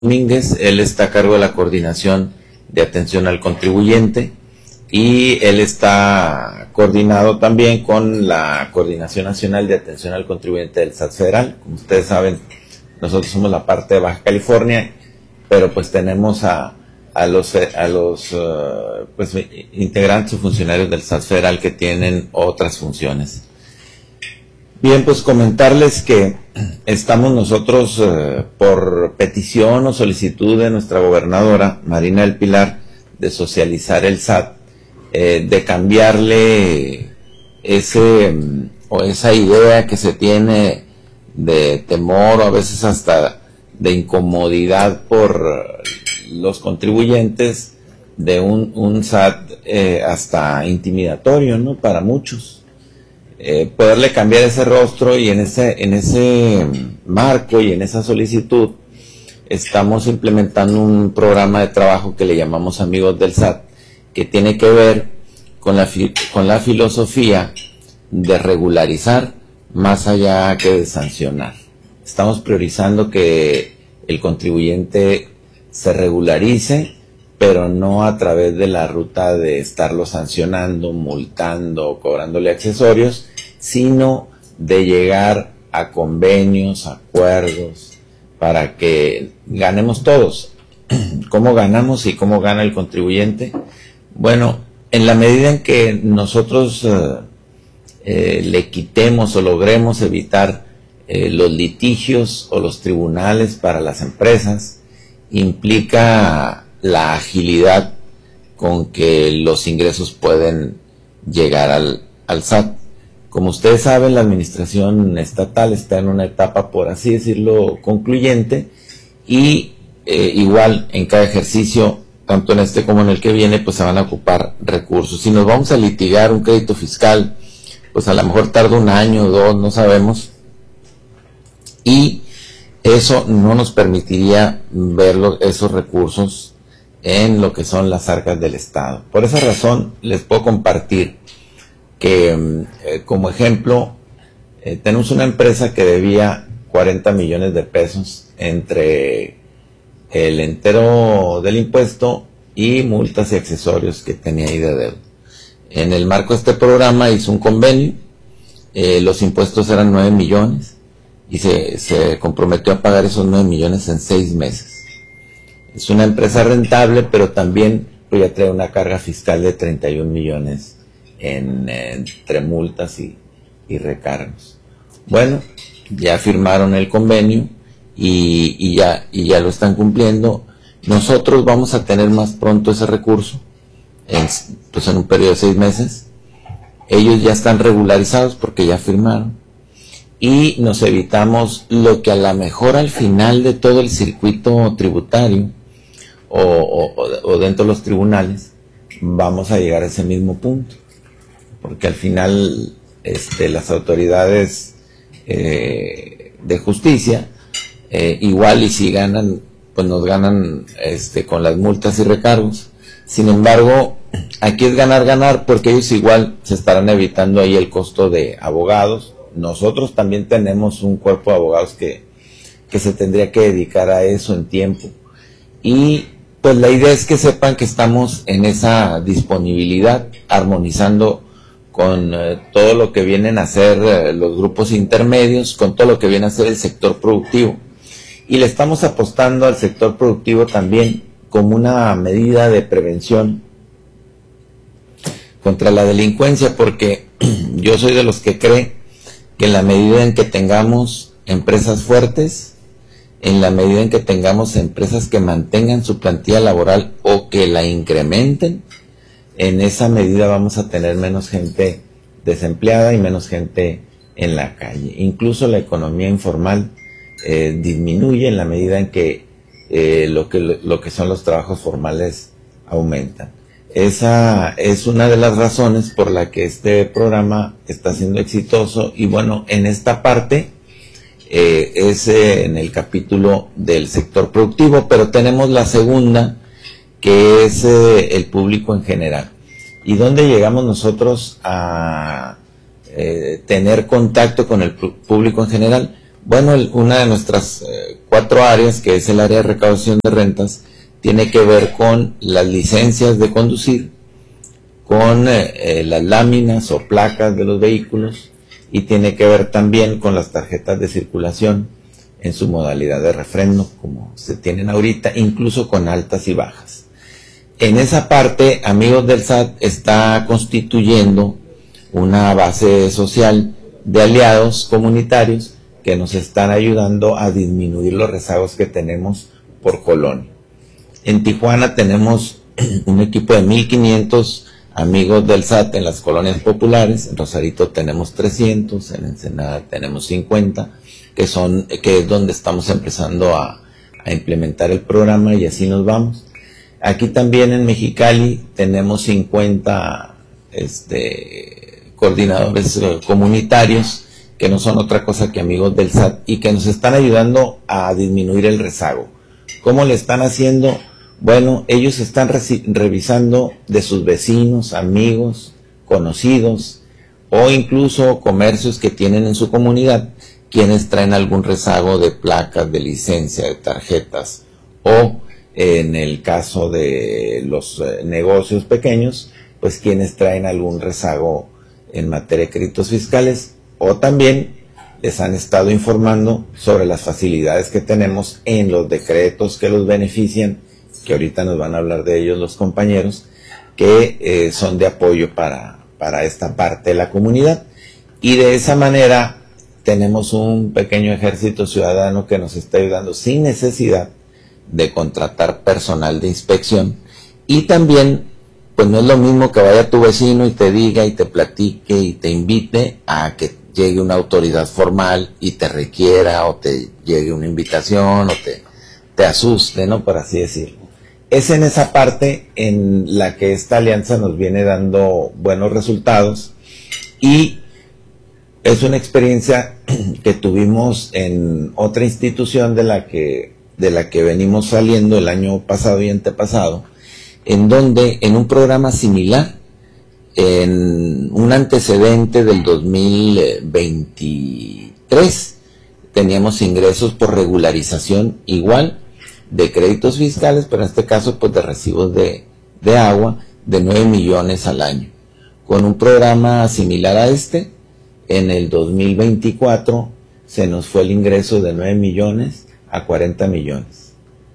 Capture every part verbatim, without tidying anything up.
Domínguez. Él está a cargo de la coordinación de atención al contribuyente y él está coordinado también con la Coordinación Nacional de Atención al Contribuyente del S A T Federal. Como ustedes saben, nosotros somos la parte de Baja California, pero pues tenemos a, a los, a los uh, pues, integrantes o funcionarios del S A T Federal que tienen otras funciones. Bien, pues comentarles que estamos nosotros eh, por petición o solicitud de nuestra gobernadora, Marina del Pilar, de socializar el S A T, eh, de cambiarle ese o esa idea que se tiene de temor o a veces hasta de incomodidad por los contribuyentes, de un, un S A T eh, hasta intimidatorio, ¿no? Para muchos. Eh, poderle cambiar ese rostro, y en ese, en ese marco y en esa solicitud estamos implementando un programa de trabajo que le llamamos Amigos del S A T, que tiene que ver con la, con la filosofía de regularizar más allá que de sancionar. Estamos priorizando que el contribuyente se regularice, pero no a través de la ruta de estarlo sancionando, multando, cobrándole accesorios, sino de llegar a convenios, acuerdos, para que ganemos todos. ¿Cómo ganamos y cómo gana el contribuyente? Bueno, en la medida en que nosotros eh, eh, le quitemos o logremos evitar eh, los litigios o los tribunales para las empresas, implica la agilidad con que los ingresos pueden llegar al, al S A T. Como ustedes saben, la administración estatal está en una etapa, por así decirlo, concluyente, y eh, igual en cada ejercicio, tanto en este como en el que viene, pues se van a ocupar recursos. Si nos vamos a litigar un crédito fiscal, pues a lo mejor tarda un año o dos, no sabemos, y eso no nos permitiría ver lo, esos recursos en lo que son las arcas del Estado. Por esa razón les puedo compartir que eh, como ejemplo eh, tenemos una empresa que debía cuarenta millones de pesos entre el entero del impuesto y multas y accesorios que tenía ahí de deuda. En el marco de este programa hizo un convenio, eh, los impuestos eran nueve millones y se, se comprometió a pagar esos nueve millones en seis meses. Es una empresa rentable, pero también pues, ya trae una carga fiscal de treinta y un millones en, entre multas y, y recargos. Bueno, ya firmaron el convenio y, y, ya, y ya lo están cumpliendo. Nosotros vamos a tener más pronto ese recurso, en, pues en un periodo de seis meses. Ellos ya están regularizados porque ya firmaron. Y nos evitamos lo que a lo mejor al final de todo el circuito tributario o, o, o dentro de los tribunales vamos a llegar a ese mismo punto, porque al final este, las autoridades eh, de justicia eh, igual y si ganan, pues nos ganan este, con las multas y recargos. Sin embargo, aquí es ganar, ganar, porque ellos igual se estarán evitando ahí el costo de abogados. Nosotros también tenemos un cuerpo de abogados que, que se tendría que dedicar a eso en tiempo. Y pues la idea es que sepan que estamos en esa disponibilidad, armonizando con eh, todo lo que vienen a hacer eh, los grupos intermedios, con todo lo que viene a hacer el sector productivo. Y le estamos apostando al sector productivo también como una medida de prevención contra la delincuencia, porque yo soy de los que cree que en la medida en que tengamos empresas fuertes, en la medida en que tengamos empresas que mantengan su plantilla laboral o que la incrementen, en esa medida vamos a tener menos gente desempleada y menos gente en la calle. Incluso la economía informal eh, disminuye en la medida en que, eh, lo que lo que son los trabajos formales aumentan. Esa es una de las razones por la que este programa está siendo exitoso. Y bueno, en esta parte eh, es eh, en el capítulo del sector productivo, pero tenemos la segunda, que es eh, el público en general. ¿Y dónde llegamos nosotros a eh, tener contacto con el público en general? Bueno, el, una de nuestras eh, cuatro áreas, que es el área de recaudación de rentas, tiene que ver con las licencias de conducir, con eh, eh, las láminas o placas de los vehículos, y tiene que ver también con las tarjetas de circulación en su modalidad de refrendo, como se tienen ahorita, incluso con altas y bajas. En esa parte, Amigos del S A T está constituyendo una base social de aliados comunitarios que nos están ayudando a disminuir los rezagos que tenemos por colonia. En Tijuana tenemos un equipo de mil quinientos amigos del S A T en las colonias populares. En Rosarito tenemos trescientos, en Ensenada tenemos cincuenta, que son que es donde estamos empezando a, a implementar el programa, y así nos vamos. Aquí también en Mexicali tenemos cincuenta este, coordinadores eh, comunitarios, que no son otra cosa que amigos del S A T, y que nos están ayudando a disminuir el rezago. ¿Cómo le están haciendo? Bueno, ellos están revisando de sus vecinos, amigos, conocidos, o incluso comercios que tienen en su comunidad, quienes traen algún rezago de placas, de licencia, de tarjetas, o en el caso de los eh, negocios pequeños, pues quienes traen algún rezago en materia de créditos fiscales, o también les han estado informando sobre las facilidades que tenemos en los decretos que los benefician, que ahorita nos van a hablar de ellos los compañeros, que eh, son de apoyo para, para esta parte de la comunidad. Y de esa manera tenemos un pequeño ejército ciudadano que nos está ayudando sin necesidad de contratar personal de inspección. Y también, pues no es lo mismo que vaya tu vecino y te diga y te platique y te invite a que llegue una autoridad formal y te requiera, o te llegue una invitación, o te, te asuste, ¿no? Por así decirlo. Es en esa parte en la que esta alianza nos viene dando buenos resultados, y es una experiencia que tuvimos en otra institución de la que, de la que venimos saliendo el año pasado y antepasado, en donde en un programa similar, en un antecedente del dos mil veintitrés, teníamos ingresos por regularización igual de créditos fiscales, pero en este caso pues de recibos de, de agua, de nueve millones al año. Con un programa similar a este, en el dos mil veinticuatro se nos fue el ingreso de nueve millones a cuarenta millones,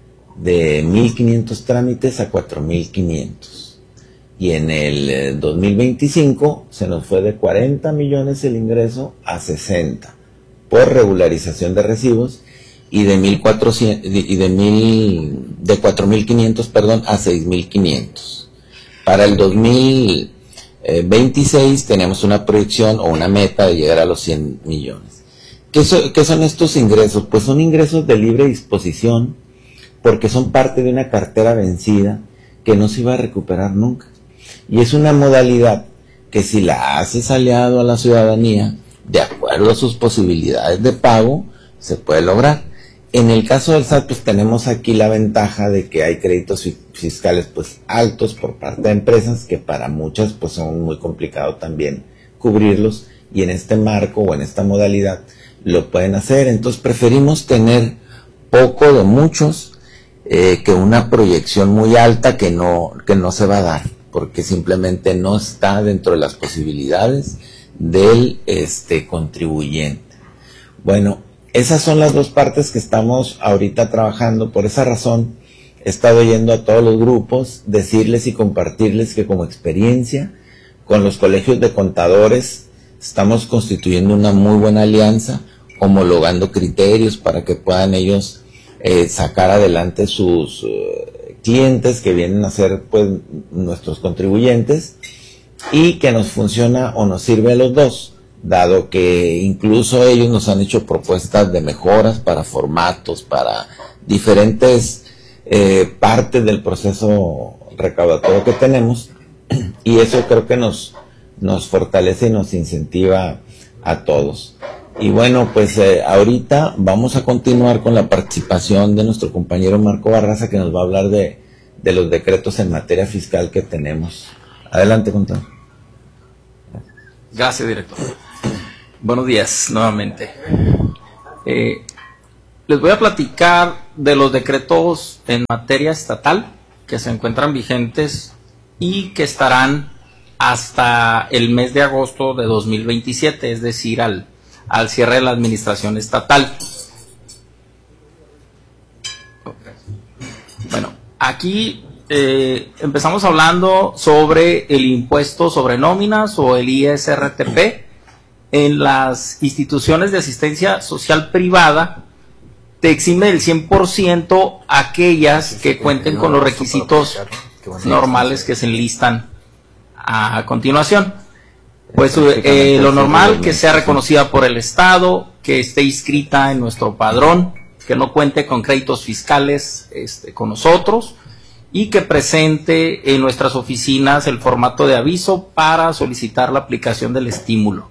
de mil quinientos trámites a cuatro mil quinientos, y en el dos mil veinticinco se nos fue de cuarenta millones el ingreso a sesenta por regularización de recibos, y de mil cuatrocientos y de mil de cuatro mil quinientos, perdón, a seis mil quinientos. Para el dos mil veintiséis tenemos una proyección o una meta de llegar a los cien millones. ¿Qué, so, ¿Qué son estos ingresos? Pues son ingresos de libre disposición, porque son parte de una cartera vencida que no se iba a recuperar nunca. Y es una modalidad que, si la haces aliado a la ciudadanía, de acuerdo a sus posibilidades de pago, se puede lograr. En el caso del S A T, pues tenemos aquí la ventaja de que hay créditos fiscales pues altos por parte de empresas, que para muchas pues son muy complicado también cubrirlos, y en este marco o en esta modalidad lo pueden hacer. Entonces preferimos tener poco de muchos eh, que una proyección muy alta que no, que no se va a dar, porque simplemente no está dentro de las posibilidades del este contribuyente. Bueno, esas son las dos partes que estamos ahorita trabajando. Por esa razón he estado yendo a todos los grupos, decirles y compartirles que como experiencia con los colegios de contadores estamos constituyendo una muy buena alianza, homologando criterios para que puedan ellos eh, sacar adelante sus eh, clientes que vienen a ser pues nuestros contribuyentes, y que nos funciona o nos sirve a los dos, dado que incluso ellos nos han hecho propuestas de mejoras para formatos, para diferentes eh, partes del proceso recaudatorio que tenemos, y eso creo que nos, nos fortalece y nos incentiva a todos. Y bueno, pues eh, ahorita vamos a continuar con la participación de nuestro compañero Marco Barraza, que nos va a hablar de, de los decretos en materia fiscal que tenemos. Adelante, contador. Gracias, director. Buenos días nuevamente. Eh, Les voy a platicar de los decretos en materia estatal que se encuentran vigentes y que estarán hasta el mes de agosto de dos mil veintisiete, es decir, al, al cierre de la administración estatal. Bueno, aquí eh, empezamos hablando sobre el impuesto sobre nóminas o el I S R T P. En las instituciones de asistencia social privada te exime del cien por ciento aquellas que cuenten con los requisitos normales que se enlistan a continuación. Pues eh, lo normal, que sea reconocida por el Estado, que esté inscrita en nuestro padrón, que no cuente con créditos fiscales este, con nosotros y que presente en nuestras oficinas el formato de aviso para solicitar la aplicación del estímulo.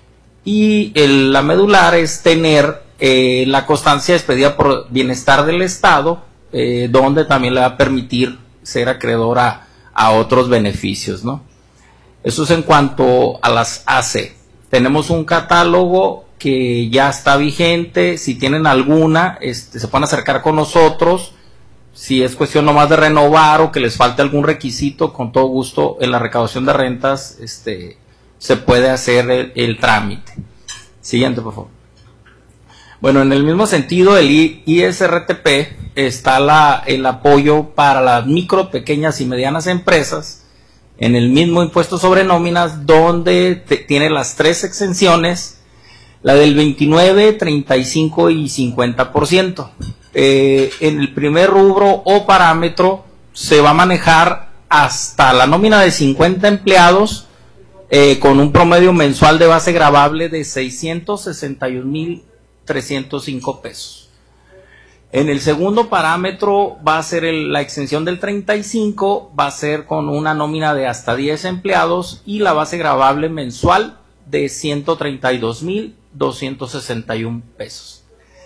Y el, la medular es tener eh, la constancia expedida por Bienestar del Estado, eh, donde también le va a permitir ser acreedora a otros beneficios, ¿no? Eso es en cuanto a las A C. Tenemos un catálogo que ya está vigente. Si tienen alguna, este, se pueden acercar con nosotros. Si es cuestión nomás de renovar o que les falte algún requisito, con todo gusto en la recaudación de rentas este, se puede hacer el, el trámite. Siguiente, por favor. Bueno, en el mismo sentido, el I S R T P está la, el apoyo para las micro, pequeñas y medianas empresas, en el mismo impuesto sobre nóminas, donde te, tiene las tres exenciones, la del veintinueve, treinta y cinco y cincuenta por ciento. Eh, en el primer rubro o parámetro se va a manejar hasta la nómina de cincuenta empleados, eh, con un promedio mensual de base gravable de seiscientos sesenta y un mil trescientos cinco pesos. En el segundo parámetro va a ser el, la exención del treinta y cinco, va a ser con una nómina de hasta diez empleados y la base gravable mensual de ciento treinta y dos mil doscientos sesenta y un pesos.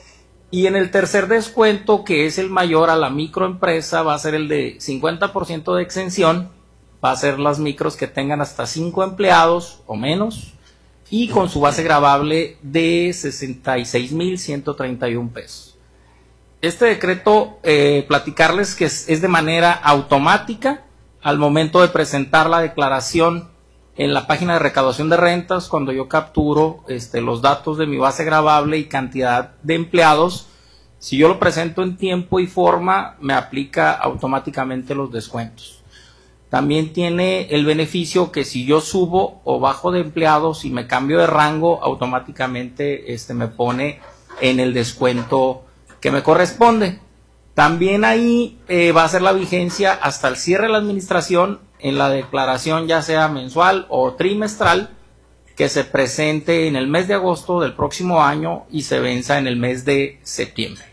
Y en el tercer descuento, que es el mayor a la microempresa, va a ser el de cincuenta por ciento de exención, va a ser las micros que tengan hasta cinco empleados o menos, y con su base gravable de sesenta y seis mil ciento treinta y un pesos. Este decreto, eh, platicarles que es, es de manera automática al momento de presentar la declaración en la página de recaudación de rentas. Cuando yo capturo este, los datos de mi base gravable y cantidad de empleados, si yo lo presento en tiempo y forma, me aplica automáticamente los descuentos. También tiene el beneficio que si yo subo o bajo de empleados y me cambio de rango, automáticamente este, me pone en el descuento que me corresponde. También ahí eh, va a ser la vigencia hasta el cierre de la administración en la declaración, ya sea mensual o trimestral, que se presente en el mes de agosto del próximo año y se venza en el mes de septiembre.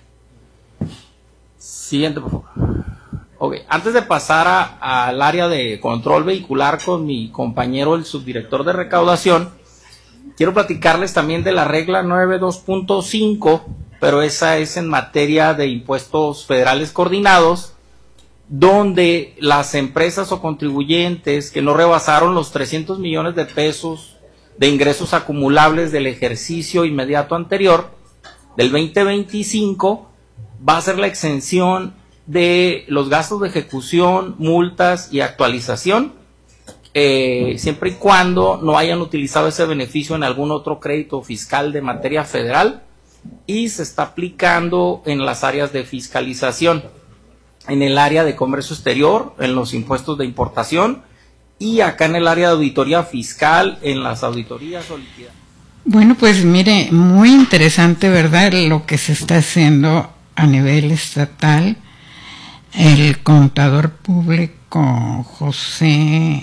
Siguiente, por favor. Ok, antes de pasar al área de control vehicular con mi compañero, el subdirector de recaudación, quiero platicarles también de la regla nueve dos punto cinco, pero esa es en materia de impuestos federales coordinados, donde las empresas o contribuyentes que no rebasaron los trescientos millones de pesos de ingresos acumulables del ejercicio inmediato anterior, del veinte veinticinco, va a ser la exención de los gastos de ejecución, multas y actualización, eh, siempre y cuando no hayan utilizado ese beneficio en algún otro crédito fiscal de materia federal, y se está aplicando en las áreas de fiscalización, en el área de comercio exterior, en los impuestos de importación, y acá en el área de auditoría fiscal, en las auditorías o liquidaciones. Bueno, pues mire, muy interesante, ¿verdad?, lo que se está haciendo a nivel estatal. El contador público José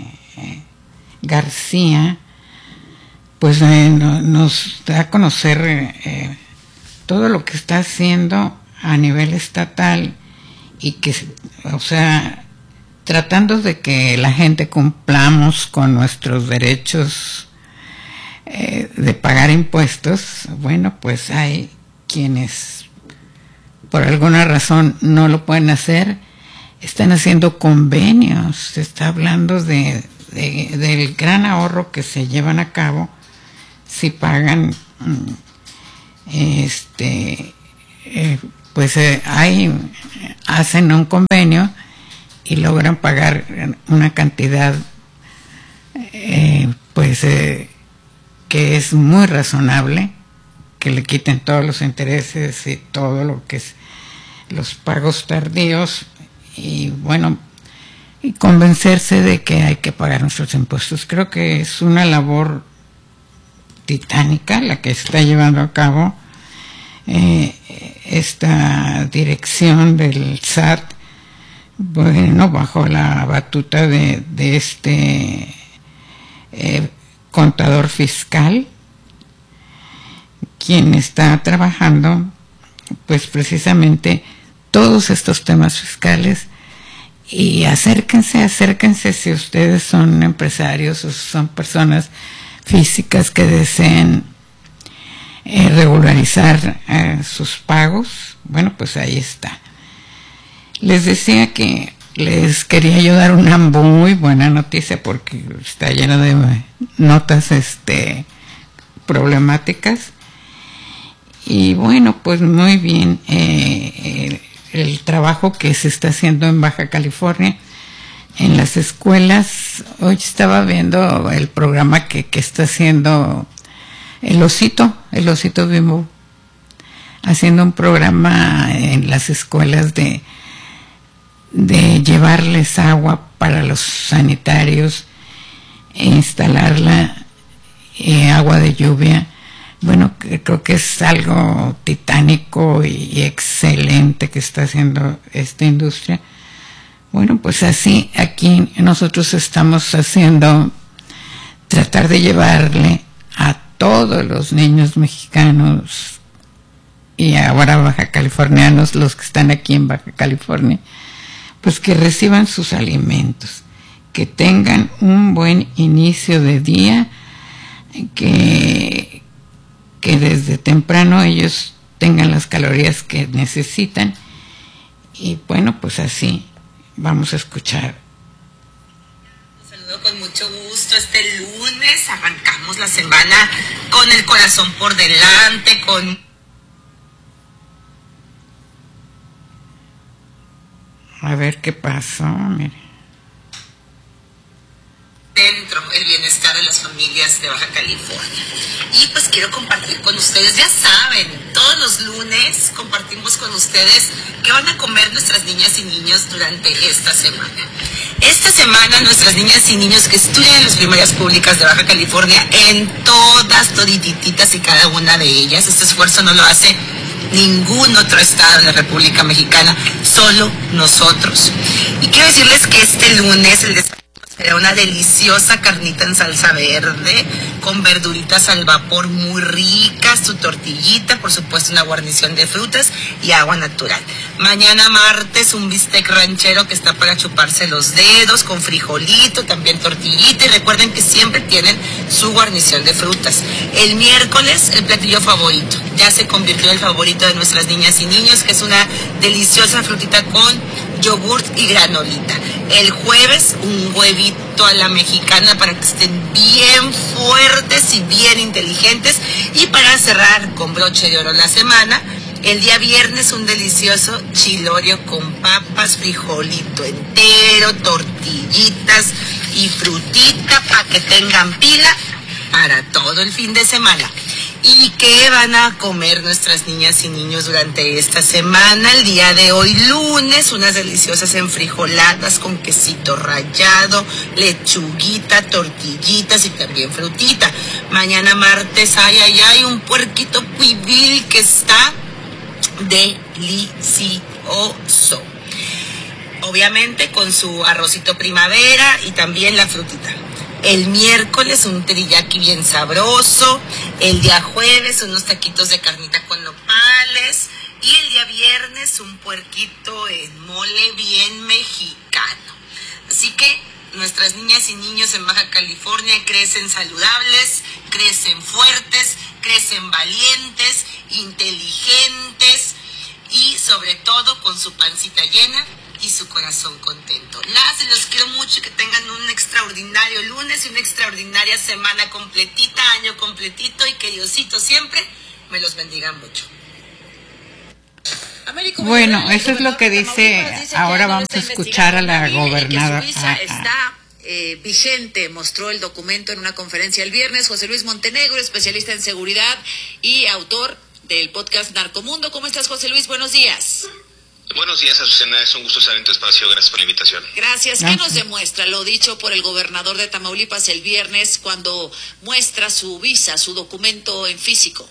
García, pues eh, no, nos da a conocer eh, todo lo que está haciendo a nivel estatal y que, o sea, tratando de que la gente cumplamos con nuestros derechos eh, de pagar impuestos. Bueno, pues hay quienes por alguna razón no lo pueden hacer, están haciendo convenios, se está hablando de, de del gran ahorro que se llevan a cabo si pagan este eh, pues eh, hay, hacen un convenio y logran pagar una cantidad eh, pues eh, que es muy razonable, que le quiten todos los intereses y todo lo que es los pagos tardíos, y bueno, y convencerse de que hay que pagar nuestros impuestos. Creo que es una labor titánica la que está llevando a cabo eh, esta dirección del S A T, bueno, bajo la batuta de, de este eh, contador fiscal, quien está trabajando pues precisamente todos estos temas fiscales. Y acérquense, acérquense si ustedes son empresarios o son personas físicas que deseen eh, regularizar eh, sus pagos. Bueno, pues ahí está. Les decía que les quería yo dar una muy buena noticia porque está llena de notas este, problemáticas. Y bueno, pues muy bien, eh, eh, el trabajo que se está haciendo en Baja California en las escuelas. Hoy estaba viendo el programa que, que está haciendo el Osito, el Osito Bimbo, haciendo un programa en las escuelas de, de llevarles agua para los sanitarios e instalarla, eh, agua de lluvia. Bueno, creo que es algo titánico y excelente que está haciendo esta industria. Bueno, pues así aquí nosotros estamos haciendo, tratar de llevarle a todos los niños mexicanos y ahora baja californianos, los que están aquí en Baja California, pues que reciban sus alimentos, que tengan un buen inicio de día, que que desde temprano ellos tengan las calorías que necesitan. Y bueno, pues así vamos a escuchar. Los saludo con mucho gusto. Este lunes arrancamos la semana con el corazón por delante, con a ver qué pasó, mire. Dentro el bienestar de las familias de Baja California. Y pues quiero compartir con ustedes, ya saben, todos los lunes compartimos con ustedes qué van a comer nuestras niñas y niños durante esta semana. Esta semana nuestras niñas y niños que estudian en las primarias públicas de Baja California, en todas, todititas y cada una de ellas, este esfuerzo no lo hace ningún otro estado de la República Mexicana, solo nosotros. Y quiero decirles que este lunes el desayuno será una deliciosa carnita en salsa verde, con verduritas al vapor muy ricas, su tortillita, por supuesto una guarnición de frutas y agua natural. Mañana martes un bistec ranchero que está para chuparse los dedos, con frijolito, también tortillita, y recuerden que siempre tienen su guarnición de frutas. El miércoles el platillo favorito, ya se convirtió en el favorito de nuestras niñas y niños, que es una deliciosa frutita con yogurt y granolita. El jueves un huevito a la mexicana para que estén bien fuertes y bien inteligentes. Y para cerrar con broche de oro la semana, el día viernes un delicioso chilorio con papas, frijolito entero, tortillitas y frutita para que tengan pila para todo el fin de semana. ¿Y qué van a comer nuestras niñas y niños durante esta semana? El día de hoy, lunes, unas deliciosas enfrijoladas con quesito rallado, lechuguita, tortillitas y también frutita. Mañana martes, ay, ay, ay, un puerquito pibil que está delicioso. Obviamente con su arrocito primavera y también la frutita. El miércoles un teriyaki bien sabroso, el día jueves unos taquitos de carnita con nopales y el día viernes un puerquito en mole bien mexicano. Así que nuestras niñas y niños en Baja California crecen saludables, crecen fuertes, crecen valientes, inteligentes y sobre todo con su pancita llena y su corazón contento. Las los quiero mucho, que tengan un extraordinario lunes y una extraordinaria semana completita, año completito, y que Diosito siempre me los bendiga mucho. Américo Bueno, Villarreal, eso es lo que dice, dice ahora que no vamos a está escuchar a la investigando nadie y que su gobernadora. visa Ah, ah. está eh, vigente, mostró el documento en una conferencia el viernes. José Luis Montenegro, especialista en seguridad y autor del podcast Narcomundo. ¿Cómo estás, José Luis? Buenos días. Buenos días, Azucena. Es un gusto estar en tu espacio. Gracias por la invitación. Gracias. ¿Qué nos demuestra lo dicho por el gobernador de Tamaulipas el viernes cuando muestra su visa, su documento en físico?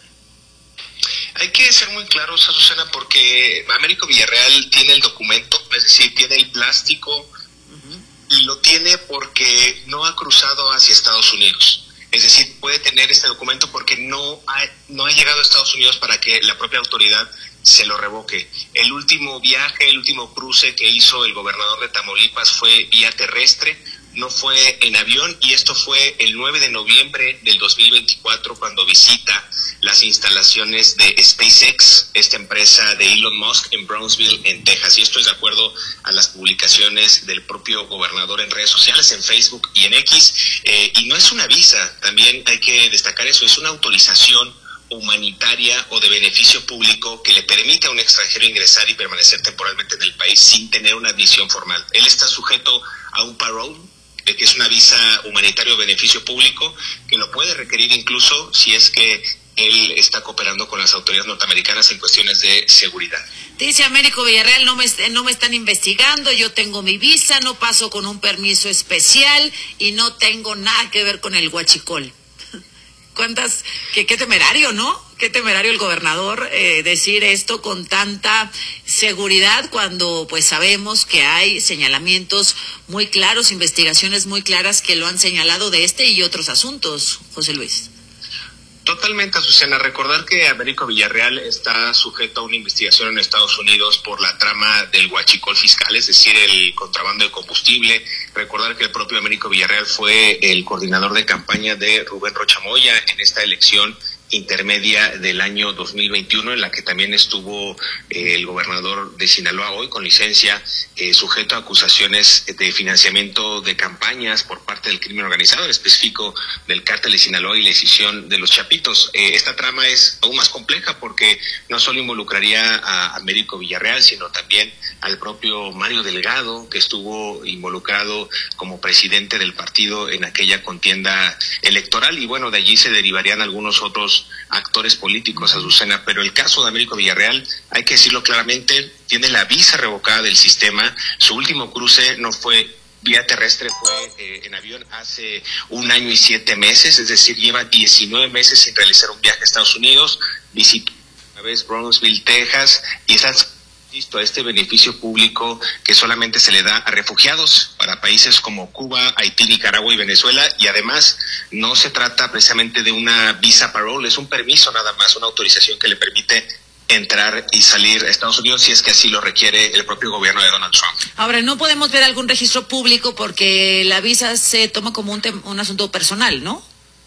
Hay que ser muy claros, Azucena, porque Américo Villarreal tiene el documento, es decir, tiene el plástico, uh-huh. y lo tiene porque no ha cruzado hacia Estados Unidos. Es decir, puede tener este documento porque no ha, no ha llegado a Estados Unidos para que la propia autoridad se lo revoque. El último viaje, el último cruce que hizo el gobernador de Tamaulipas fue vía terrestre, no fue en avión, y esto fue el nueve de noviembre del dos mil veinticuatro cuando visita las instalaciones de SpaceX, esta empresa de Elon Musk en Brownsville, en Texas. Y esto es de acuerdo a las publicaciones del propio gobernador en redes sociales, en Facebook y en X. Eh, y no es una visa, también hay que destacar eso, es una autorización humanitaria o de beneficio público que le permite a un extranjero ingresar y permanecer temporalmente en el país sin tener una admisión formal. Él está sujeto a un parole, que es una visa humanitaria o beneficio público, que lo puede requerir incluso si es que él está cooperando con las autoridades norteamericanas en cuestiones de seguridad. Dice Américo Villarreal, no me, no me están investigando, yo tengo mi visa, no paso con un permiso especial y no tengo nada que ver con el huachicol. ¿Cuántas? Qué, qué temerario, ¿no? Qué temerario el gobernador eh, decir esto con tanta seguridad cuando pues sabemos que hay señalamientos muy claros, investigaciones muy claras que lo han señalado de este y otros asuntos, José Luis. Totalmente, Azucena. Recordar que Américo Villarreal está sujeto a una investigación en Estados Unidos por la trama del huachicol fiscal, es decir, el contrabando de combustible. Recordar que el propio Américo Villarreal fue el coordinador de campaña de Rubén Rocha Moya en esta elección intermedia del año dos mil veintiuno, en la que también estuvo eh, el gobernador de Sinaloa, hoy con licencia, eh, sujeto a acusaciones de financiamiento de campañas por parte del crimen organizado, en específico del cártel de Sinaloa y la escisión de los Chapitos. Eh, esta trama es aún más compleja porque no solo involucraría a Américo Villarreal, sino también al propio Mario Delgado, que estuvo involucrado como presidente del partido en aquella contienda electoral, y bueno, de allí se derivarían algunos otros actores políticos, Azucena. Pero el caso de Américo Villarreal, hay que decirlo claramente, tiene la visa revocada del sistema. Su último cruce no fue vía terrestre, fue eh, en avión hace un año y siete meses, es decir, lleva diecinueve meses sin realizar un viaje a Estados Unidos. Visitó una vez Brownsville, Texas, y esas a este beneficio público que solamente se le da a refugiados para países como Cuba, Haití, Nicaragua y Venezuela, y además no se trata precisamente de una visa parole, es un permiso nada más, una autorización que le permite entrar y salir a Estados Unidos si es que así lo requiere el propio gobierno de Donald Trump. Ahora, no podemos ver algún registro público porque la visa se toma como un, tem- un asunto personal, ¿no?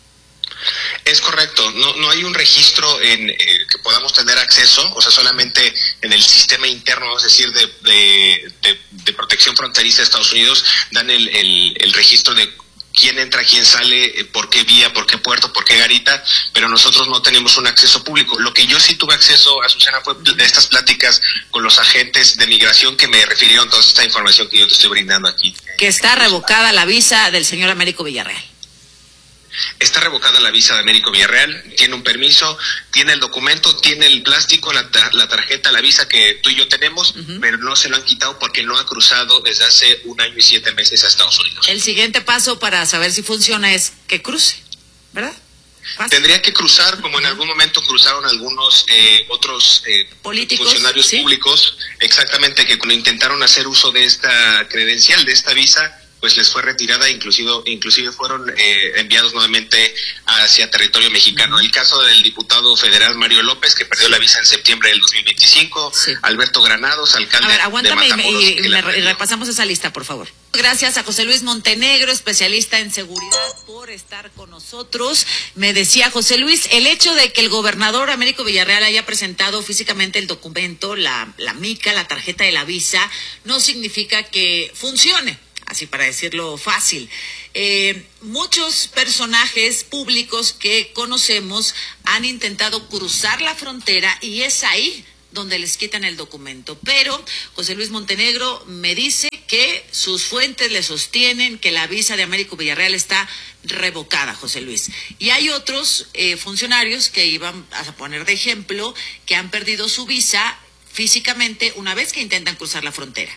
Es correcto, no no hay un registro en eh, que podamos tener acceso, o sea, solamente en el sistema interno, es decir, de, de, de, de protección fronteriza de Estados Unidos, dan el, el, el registro de quién entra, quién sale, por qué vía, por qué puerto, por qué garita, pero nosotros no tenemos un acceso público. Lo que yo sí tuve acceso, a Susana, fue de estas pláticas con los agentes de migración que me refirieron toda esta información que yo te estoy brindando aquí. Que está revocada la visa del señor Américo Villarreal. Está revocada la visa de Américo Villarreal, tiene un permiso, tiene el documento, tiene el plástico, la, ta- la tarjeta, la visa que tú y yo tenemos, uh-huh. pero no se lo han quitado porque no ha cruzado desde hace un año y siete meses a Estados Unidos. El siguiente paso para saber si funciona es que cruce, ¿verdad? ¿Pasa? Tendría que cruzar, como en algún momento cruzaron algunos eh, otros eh, políticos, funcionarios ¿sí? públicos, exactamente, que cuando intentaron hacer uso de esta credencial, de esta visa, pues les fue retirada, inclusive, inclusive fueron eh, enviados nuevamente hacia territorio mexicano. Uh-huh. El caso del diputado federal Mario López, que perdió sí. la visa en septiembre del dos mil veinticinco, sí. Alberto Granados, alcalde a ver, aguántame de Matamoros. Y, y, y, me, y repasamos esa lista, por favor. Gracias a José Luis Montenegro, especialista en seguridad, por estar con nosotros. Me decía José Luis, el hecho de que el gobernador Américo Villarreal haya presentado físicamente el documento, la, la mica, la tarjeta de la visa, no significa que funcione. Así para decirlo fácil. Eh, muchos personajes públicos que conocemos han intentado cruzar la frontera y es ahí donde les quitan el documento. Pero José Luis Montenegro me dice que sus fuentes le sostienen que la visa de Américo Villarreal está revocada, José Luis. Y hay otros eh, funcionarios que iban a poner de ejemplo que han perdido su visa físicamente una vez que intentan cruzar la frontera.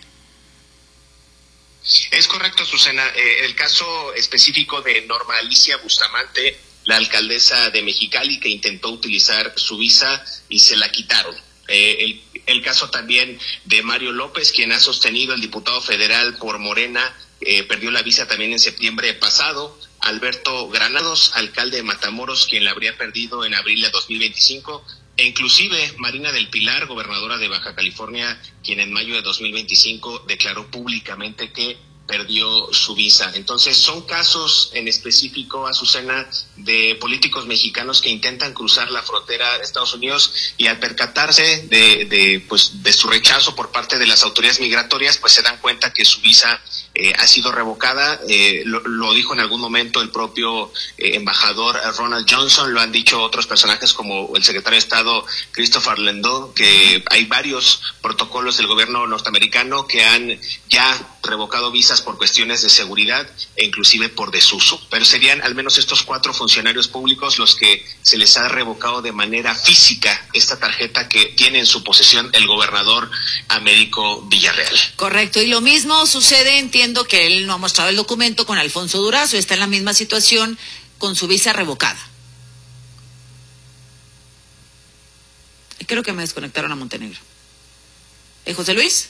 Es correcto, Susana. Eh, el caso específico de Norma Alicia Bustamante, la alcaldesa de Mexicali, que intentó utilizar su visa y se la quitaron. Eh, el, el caso también de Mario López, quien ha sostenido, el diputado federal por Morena, eh, perdió la visa también en septiembre pasado. Alberto Granados, alcalde de Matamoros, quien la habría perdido en abril de dos mil veinticinco. E inclusive Marina del Pilar, gobernadora de Baja California, quien en mayo de dos mil veinticinco declaró públicamente que perdió su visa. Entonces son casos en específico, Azucena, de políticos mexicanos que intentan cruzar la frontera de Estados Unidos y al percatarse de, de, pues, de su rechazo por parte de las autoridades migratorias, pues se dan cuenta que su visa eh, ha sido revocada. Eh, lo, lo dijo en algún momento el propio eh, embajador Ronald Johnson, lo han dicho otros personajes como el secretario de Estado Christopher Landau, que hay varios protocolos del gobierno norteamericano que han ya revocado visas por cuestiones de seguridad e inclusive por desuso. Pero serían al menos estos cuatro funcionarios públicos los que se les ha revocado de manera física esta tarjeta que tiene en su posesión el gobernador Américo Villarreal. Correcto, y lo mismo sucede, entiendo que él no ha mostrado el documento con Alfonso Durazo, está en la misma situación con su visa revocada. Creo que me desconectaron a Montenegro. ¿Eh, José Luis?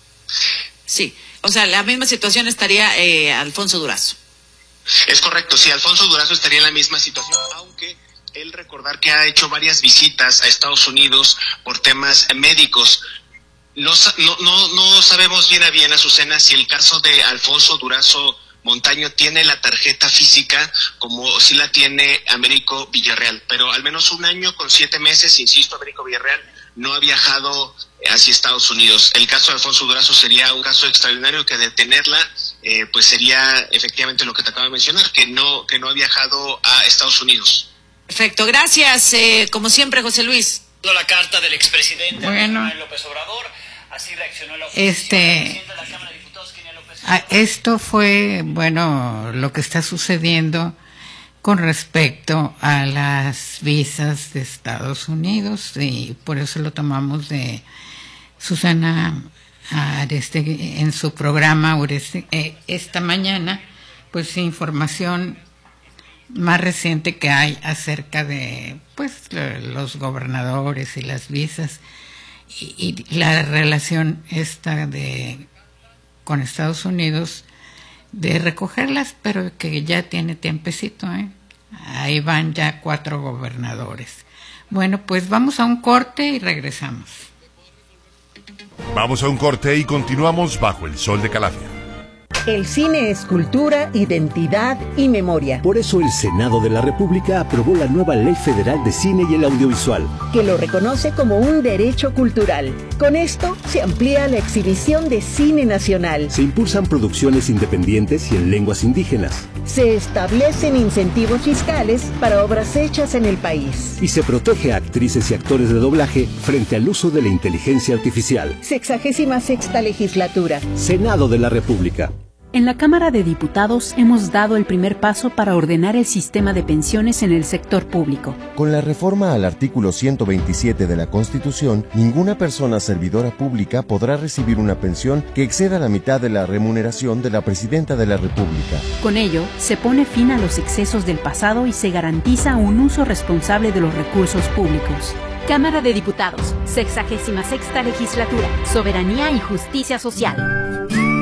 Sí. O sea, la misma situación estaría eh, Alfonso Durazo. Es correcto, sí, Alfonso Durazo estaría en la misma situación, aunque él recordar que ha hecho varias visitas a Estados Unidos por temas médicos. No, no, no, no sabemos bien a bien, Azucena, si el caso de Alfonso Durazo Montaño tiene la tarjeta física como si la tiene Américo Villarreal, pero al menos un año con siete meses, insisto, Américo Villarreal no ha viajado hacia Estados Unidos. El caso de Alfonso Durazo sería un caso extraordinario que de tenerla, eh, pues sería efectivamente lo que te acabo de mencionar, que no, que no ha viajado a Estados Unidos. Perfecto, gracias, eh, como siempre, José Luis. La carta del expresidente bueno, Manuel López Obrador, así reaccionó la oposición. Este, La Cámara de Diputados, Kenia López a, esto fue, bueno, lo que está sucediendo con respecto a las visas de Estados Unidos, y por eso lo tomamos de Susana Areste en su programa Areste, eh, esta mañana, pues información más reciente que hay acerca de pues los gobernadores y las visas y, y la relación esta de con Estados Unidos de recogerlas, pero que ya tiene tiempecito, ¿eh? Ahí van ya cuatro gobernadores. Bueno, pues vamos a un corte y regresamos. Vamos a un corte y continuamos bajo el sol de Calafia. El cine es cultura, identidad y memoria. Por eso el Senado de la República aprobó la nueva Ley Federal de Cine y el Audiovisual, que lo reconoce como un derecho cultural. Con esto se amplía la exhibición de cine nacional. Se impulsan producciones independientes y en lenguas indígenas. Se establecen incentivos fiscales para obras hechas en el país. Y se protege a actrices y actores de doblaje frente al uso de la inteligencia artificial. Sexagésima sexta legislatura. Senado de la República. En la Cámara de Diputados hemos dado el primer paso para ordenar el sistema de pensiones en el sector público. Con la reforma al artículo ciento veintisiete de la Constitución, ninguna persona servidora pública podrá recibir una pensión que exceda la mitad de la remuneración de la Presidenta de la República. Con ello, se pone fin a los excesos del pasado y se garantiza un uso responsable de los recursos públicos. Cámara de Diputados, sexagésima sexta legislatura, soberanía y justicia social.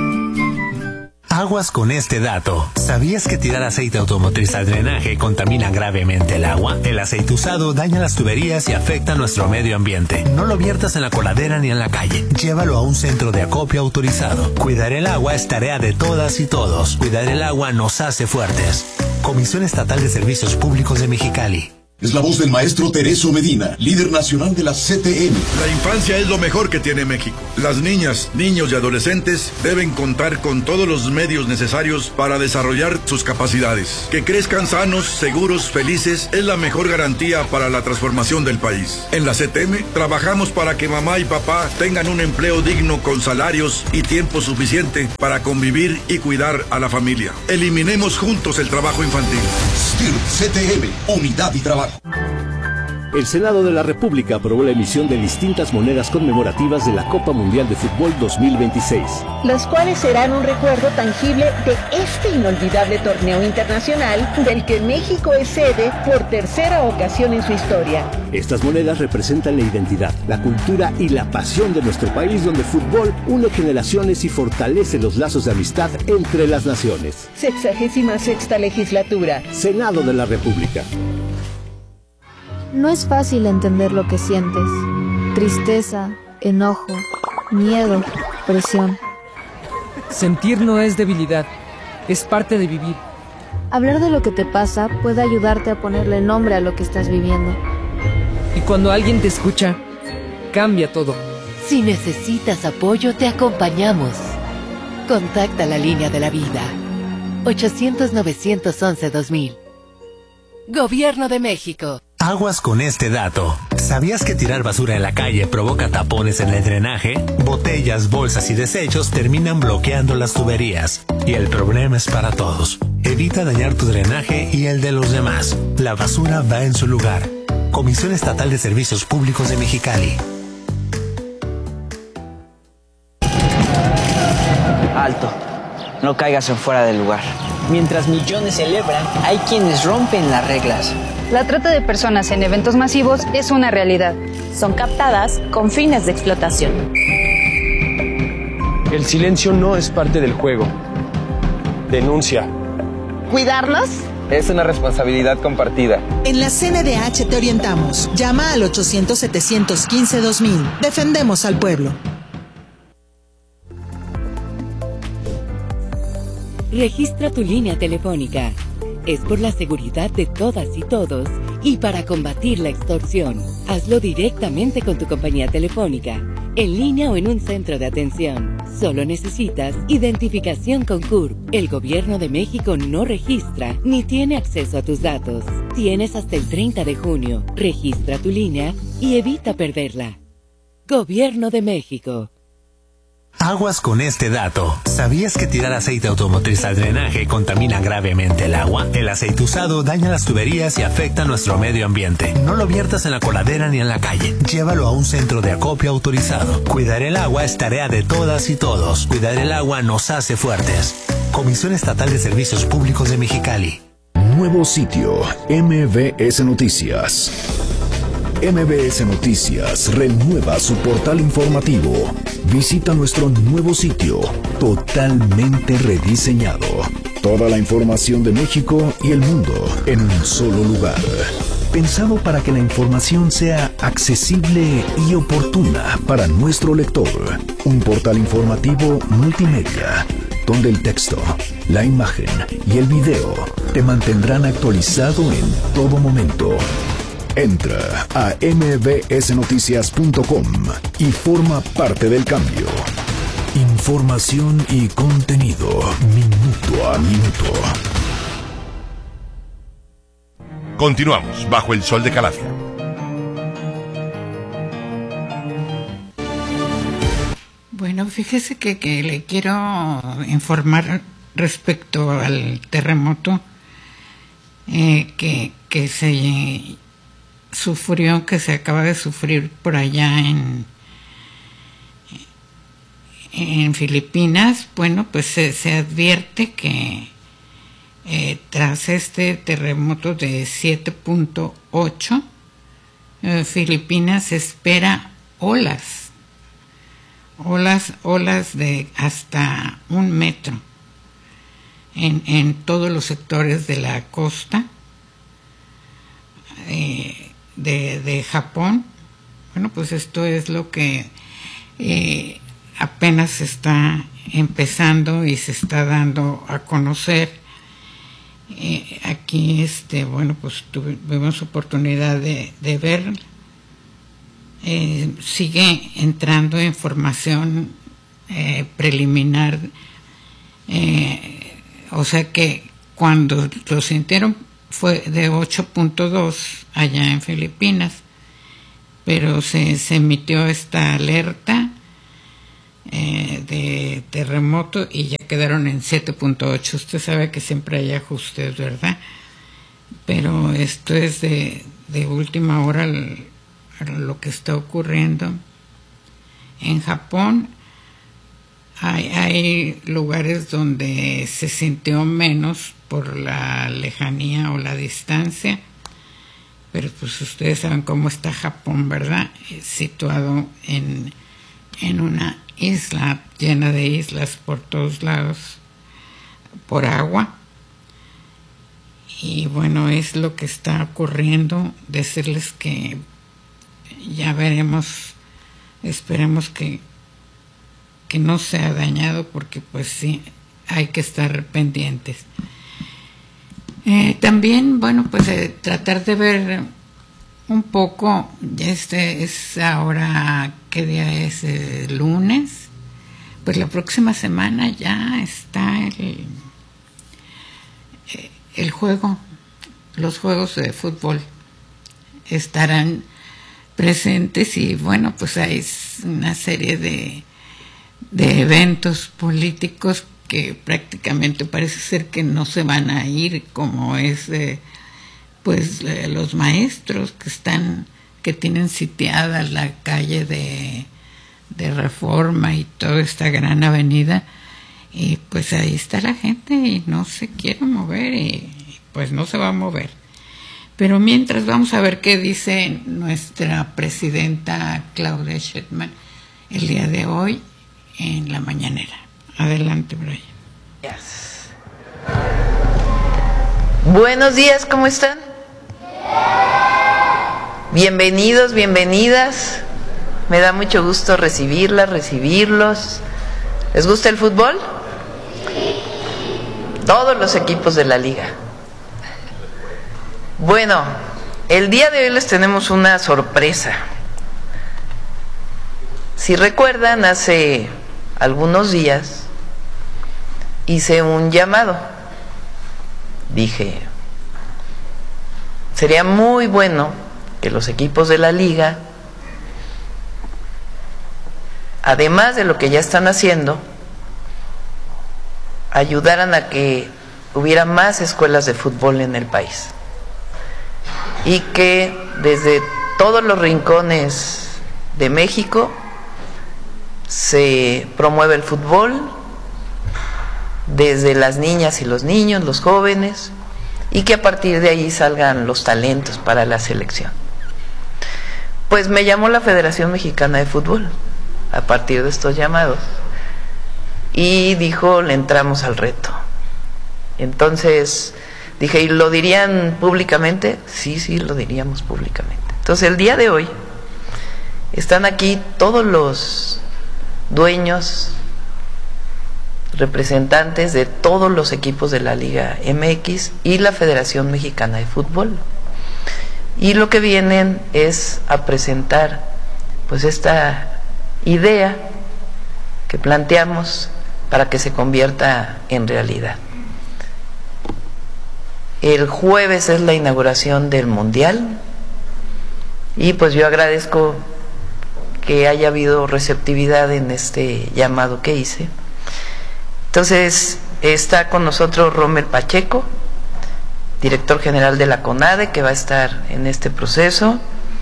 Aguas con este dato. ¿Sabías que tirar aceite automotriz al drenaje contamina gravemente el agua? El aceite usado daña las tuberías y afecta a nuestro medio ambiente. No lo viertas en la coladera ni en la calle. Llévalo a un centro de acopio autorizado. Cuidar el agua es tarea de todas y todos. Cuidar el agua nos hace fuertes. Comisión Estatal de Servicios Públicos de Mexicali. Es la voz del maestro Tereso Medina, líder nacional de la C T M. La infancia es lo mejor que tiene México. Las niñas, niños y adolescentes deben contar con todos los medios necesarios para desarrollar sus capacidades. Que crezcan sanos, seguros, felices es la mejor garantía para la transformación del país. En la C T M trabajamos para que mamá y papá tengan un empleo digno con salarios y tiempo suficiente para convivir y cuidar a la familia. Eliminemos juntos el trabajo infantil. S T I R C T M, Unidad y Trabajo. El Senado de la República aprobó la emisión de distintas monedas conmemorativas de la Copa Mundial de Fútbol dos mil veintiséis. Las cuales serán un recuerdo tangible de este inolvidable torneo internacional del que México es sede por tercera ocasión en su historia. Estas monedas representan la identidad, la cultura y la pasión de nuestro país, donde el fútbol une generaciones y fortalece los lazos de amistad entre las naciones. Sexagésima sexta legislatura. Senado de la República. No es fácil entender lo que sientes. Tristeza, enojo, miedo, presión. Sentir no es debilidad, es parte de vivir. Hablar de lo que te pasa puede ayudarte a ponerle nombre a lo que estás viviendo. Y cuando alguien te escucha, cambia todo. Si necesitas apoyo, te acompañamos. Contacta la línea de la vida. ochocientos, novecientos once, dos mil. Gobierno de México. Aguas con este dato. ¿Sabías que tirar basura en la calle provoca tapones en el drenaje? Botellas, bolsas y desechos terminan bloqueando las tuberías. Y el problema es para todos. Evita dañar tu drenaje y el de los demás. La basura va en su lugar. Comisión Estatal de Servicios Públicos de Mexicali. Alto. No caigas en fuera del lugar. Mientras millones celebran, hay quienes rompen las reglas. La trata de personas en eventos masivos es una realidad. Son captadas con fines de explotación. El silencio no es parte del juego. Denuncia. ¿Cuidarlos? Es una responsabilidad compartida. En la C N D H te orientamos. Llama al ochocientos, setecientos quince, dos mil. Defendemos al pueblo. Registra tu línea telefónica. Es por la seguridad de todas y todos y para combatir la extorsión. Hazlo directamente con tu compañía telefónica, en línea o en un centro de atención. Solo necesitas identificación con C U R P. El Gobierno de México no registra ni tiene acceso a tus datos. Tienes hasta el treinta de junio. Registra tu línea y evita perderla. Gobierno de México. Aguas con este dato. ¿Sabías que tirar aceite automotriz al drenaje contamina gravemente el agua? El aceite usado daña las tuberías y afecta a nuestro medio ambiente. No lo viertas en la coladera ni en la calle. Llévalo a un centro de acopio autorizado. Cuidar el agua es tarea de todas y todos. Cuidar el agua nos hace fuertes. Comisión Estatal de Servicios Públicos de Mexicali. Nuevo sitio, M V S Noticias. M V S Noticias renueva su portal informativo. Visita nuestro nuevo sitio, totalmente rediseñado. Toda la información de México y el mundo en un solo lugar. Pensado para que la información sea accesible y oportuna para nuestro lector. Un portal informativo multimedia, donde el texto, la imagen y el video te mantendrán actualizado en todo momento. Entra a m v s noticias punto com y forma parte del cambio. Información y contenido, minuto a minuto. Continuamos bajo el sol de Calafia. Bueno, fíjese que, que le quiero informar respecto al terremoto eh, que, que se sufrió, que se acaba de sufrir por allá en, en Filipinas. Bueno, pues se, se advierte que eh, tras este terremoto de siete punto ocho, eh, Filipinas espera olas, olas, olas de hasta un metro en, en todos los sectores de la costa eh, De, de Japón. Bueno, pues esto es lo que eh, apenas se está empezando y se está dando a conocer. Eh, aquí, este, bueno, pues tuvimos oportunidad de, de ver. Eh, sigue entrando información eh, preliminar, eh, o sea que cuando lo sintieron fue de ocho punto dos allá en Filipinas, pero se, se emitió esta alerta eh, de terremoto y ya quedaron en siete punto ocho. Usted sabe que siempre hay ajustes, ¿verdad? Pero esto es de, de última hora el, lo que está ocurriendo. En Japón hay, hay lugares donde se sintió menos por la lejanía o la distancia, pero pues ustedes saben cómo está Japón, ¿verdad? Situado en, en una isla llena de islas por todos lados, por agua. Y bueno, es lo que está ocurriendo. Decirles que ya veremos, esperemos que, que no sea dañado, porque pues sí, hay que estar pendientes. Eh, también, bueno, pues eh, tratar de ver un poco, este es ahora, ¿qué día es? Eh, lunes. Pues la próxima semana ya está el, el juego, los juegos de fútbol estarán presentes y bueno, pues hay una serie de, de eventos políticos que prácticamente parece ser que no se van a ir, como es eh, pues eh, los maestros que están, que tienen sitiada la calle de, de Reforma y toda esta gran avenida, y pues ahí está la gente y no se quiere mover y pues no se va a mover. Pero mientras vamos a ver qué dice nuestra presidenta Claudia Sheinbaum el día de hoy en la mañanera. Adelante, Brian. Yes. Buenos días, ¿cómo están? Bienvenidos, bienvenidas. Me da mucho gusto recibirlas, recibirlos. ¿Les gusta el fútbol? Todos los equipos de la liga. Bueno, el día de hoy les tenemos una sorpresa. Si recuerdan, hace algunos días hice un llamado. Dije, sería muy bueno que los equipos de la liga, además de lo que ya están haciendo, ayudaran a que hubiera más escuelas de fútbol en el país y que desde todos los rincones de México se promueve el fútbol, desde las niñas y los niños, los jóvenes, y que a partir de ahí salgan los talentos para la selección. Pues me llamó la Federación Mexicana de Fútbol a partir de estos llamados y dijo, le entramos al reto. Entonces dije, ¿y lo dirían públicamente? Sí, sí, lo diríamos públicamente. Entonces el día de hoy están aquí todos los dueños, representantes de todos los equipos de la Liga M X y la Federación Mexicana de Fútbol. Y lo que vienen es a presentar pues esta idea que planteamos para que se convierta en realidad. El jueves es la inauguración del Mundial y pues yo agradezco que haya habido receptividad en este llamado que hice. Entonces está con nosotros Rommel Pacheco, director general de la CONADE, que va a estar en este proceso.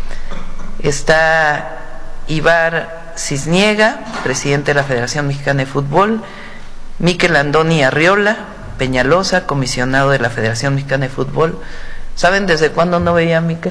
Está Ibar Cisniega, presidente de la Federación Mexicana de Fútbol. Miquel Andoni Arriola Peñalosa, comisionado de la Federación Mexicana de Fútbol. ¿Saben desde cuándo no veía a Miquel?